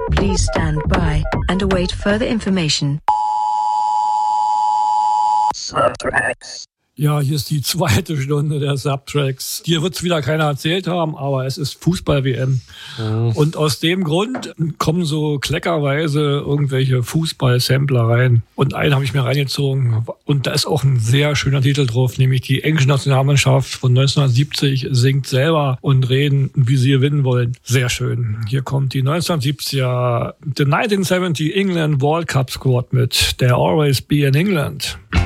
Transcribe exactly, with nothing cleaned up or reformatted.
Please stand by and await further information. Subtracks. Ja, hier ist die zweite Stunde der Subtracks. Dir wird's wieder keiner erzählt haben, aber es ist Fußball-W M. Mhm. Und aus dem Grund kommen so kleckerweise irgendwelche Fußball-Sampler rein. Und einen habe ich mir reingezogen. Und da ist auch ein sehr schöner Titel drauf, nämlich die englische Nationalmannschaft von neunzehnhundertsiebzig singt selber und reden, wie sie gewinnen wollen. Sehr schön. Hier kommt die neunzehnhundertsiebziger The neunzehnhundertsiebzig England World Cup Squad mit There Always Be in England.